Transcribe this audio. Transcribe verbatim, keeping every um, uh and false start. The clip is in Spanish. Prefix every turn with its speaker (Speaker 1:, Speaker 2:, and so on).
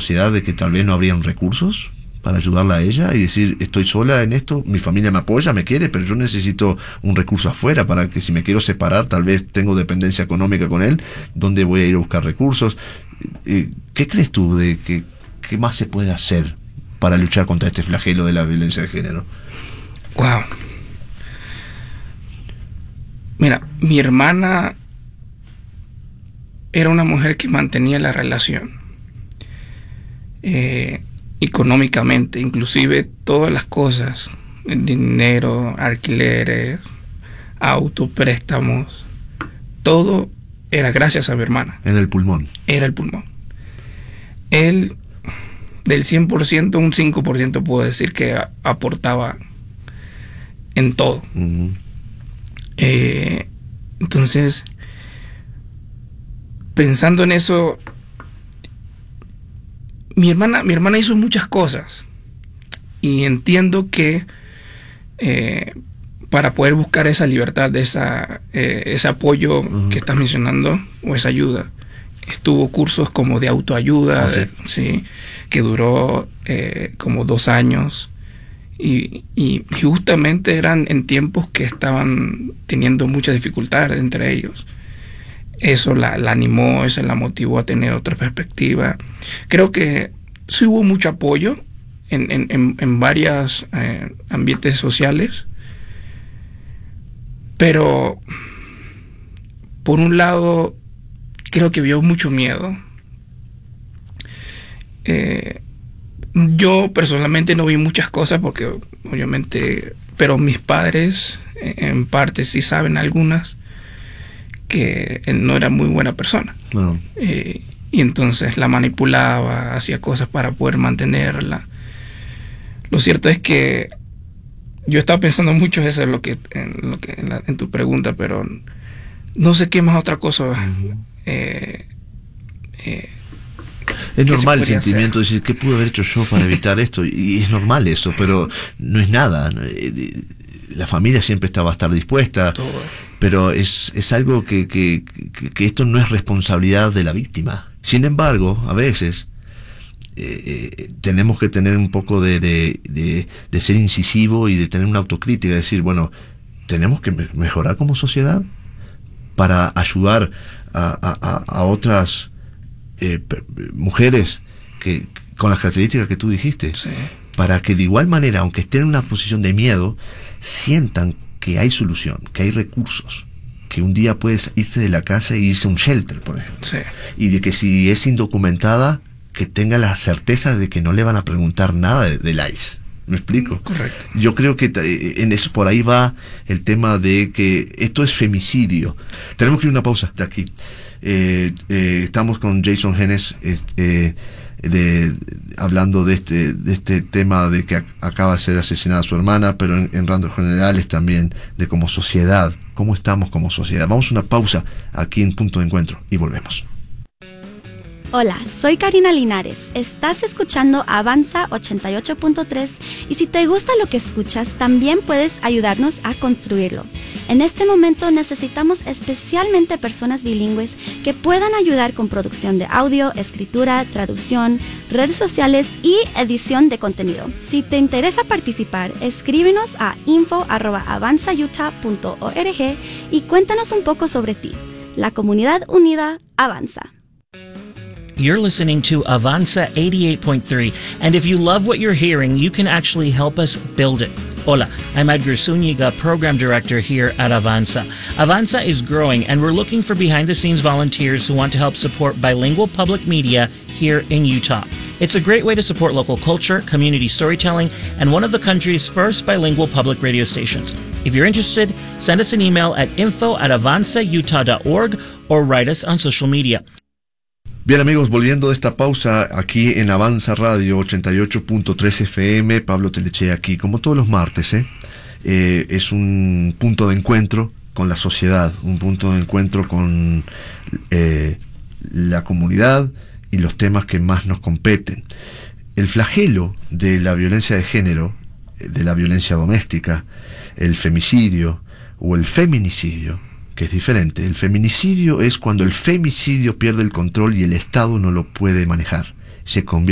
Speaker 1: sociedad de que tal vez no habrían recursos para ayudarla a ella y decir, estoy sola en esto, mi familia me apoya, me quiere, pero yo necesito un recurso afuera para que si me quiero separar, tal vez tengo dependencia económica con él, ¿dónde voy a ir a buscar recursos? ¿Qué crees tú de que qué más se puede hacer para luchar contra este flagelo de la violencia de género?
Speaker 2: Wow. Mira, mi hermana era una mujer que mantenía la relación. Eh, económicamente, inclusive todas las cosas, el dinero, alquileres, autos, préstamos, todo era gracias a mi hermana.
Speaker 1: Era el pulmón.
Speaker 2: Era el pulmón. Él, del cien por ciento, un cinco por ciento puedo decir que a, aportaba en todo. Uh-huh. Eh, entonces, pensando en eso, mi hermana, mi hermana hizo muchas cosas y entiendo que eh, para poder buscar esa libertad, esa, eh, ese apoyo uh-huh. que estás mencionando o esa ayuda, estuvo cursos como de autoayuda,
Speaker 1: ¿Ah, sí?
Speaker 2: de, sí, que duró eh, como dos años y, y justamente eran en tiempos que estaban teniendo mucha dificultad entre ellos. Eso la, la animó, eso la motivó a tener otra perspectiva. Creo que sí hubo mucho apoyo en, en, en, en varios eh, ambientes sociales, pero por un lado creo que vio mucho miedo. Eh, yo personalmente no vi muchas cosas porque obviamente, pero mis padres en parte sí saben algunas, que él no era muy buena persona. No. Eh, y entonces la manipulaba, hacía cosas para poder mantenerla. Lo cierto es que yo estaba pensando mucho eso en lo que en, lo que, en, la, en tu pregunta, pero no sé qué más otra cosa. Uh-huh. eh, eh,
Speaker 1: es normal el sentimiento de decir, ¿qué pude haber hecho yo para evitar esto? Y es normal eso, pero no es nada. La familia siempre está, va a estar dispuesta. Todo. Pero es, es algo que, que, que, que esto no es responsabilidad de la víctima. Sin embargo, a veces eh, eh, tenemos que tener un poco de, de, de, de ser incisivo y de tener una autocrítica, decir, bueno, tenemos que me- mejorar como sociedad para ayudar a, a, a otras eh, mujeres que, con las características que tú dijiste,
Speaker 2: sí.
Speaker 1: Para que de igual manera, aunque estén en una posición de miedo, sientan que hay solución, que hay recursos, que un día puedes irse de la casa e irse a un shelter, por ejemplo.
Speaker 2: Sí.
Speaker 1: Y de que si es indocumentada, que tenga la certeza de que no le van a preguntar nada de, del I C E. ¿Me explico?
Speaker 2: Correcto.
Speaker 1: Yo creo que en eso, por ahí va el tema de que esto es femicidio. Tenemos que ir a una pausa de aquí. Eh, eh, estamos con Jason Genes, eh, de, de, hablando de este de este tema de que ac- acaba de ser asesinada su hermana, pero en, en rasgos generales también de como sociedad, cómo estamos como sociedad. Vamos a una pausa aquí en Punto de Encuentro y volvemos.
Speaker 3: Hola, soy Karina Linares. Estás escuchando Avanza ochenta y ocho punto tres y si te gusta lo que escuchas, también puedes ayudarnos a construirlo. En este momento necesitamos especialmente personas bilingües que puedan ayudar con producción de audio, escritura, traducción, redes sociales y edición de contenido. Si te interesa participar, escríbenos a info arroba avanza utah punto org y cuéntanos un poco sobre ti. La comunidad unida avanza.
Speaker 4: You're listening to Avanza eighty-eight point three, and if you love what you're hearing, you can actually help us build it. Hola, I'm Edgar Zúñiga, Program Director here at Avanza. Avanza is growing, and we're looking for behind-the-scenes volunteers who want to help support bilingual public media here in Utah. It's a great way to support local culture, community storytelling, and one of the country's first bilingual public radio stations. If you're interested, send us an email at info at avanza utah dot org or write us on social media.
Speaker 1: Bien amigos, volviendo de esta pausa aquí en Avanza Radio ochenta y ocho punto tres F M, Pablo Telechea aquí, como todos los martes, ¿eh? Eh, es un punto de encuentro con la sociedad, un punto de encuentro con eh, la comunidad y los temas que más nos competen. El flagelo de la violencia de género, de la violencia doméstica, el femicidio o el feminicidio, que es diferente. El feminicidio es cuando el femicidio pierde el control y el Estado no lo puede manejar. Se convierte